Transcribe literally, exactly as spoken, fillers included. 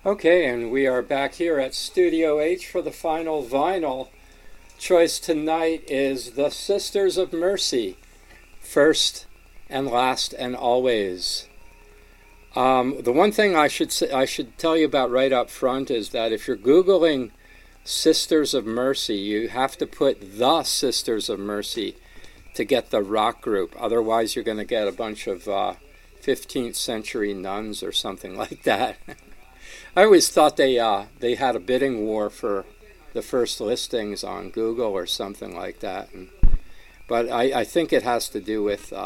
Okay, and we are back here at Studio H for the final vinyl. Choice tonight is The Sisters of Mercy, First and Last and Always. Um, the one thing I should say, I should tell you about right up front is that if you're Googling Sisters of Mercy, you have to put The Sisters of Mercy to get the rock group. Otherwise, you're going to get a bunch of uh, fifteenth century nuns or something like that. I always thought they uh, they had a bidding war for the first listings on Google or something like that. And, but I, I think it has to do with uh,